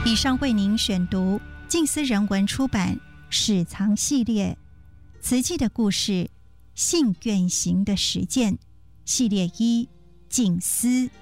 以上为您选读静思人文出版史藏系列慈济的故事信愿行的实践系列1静思。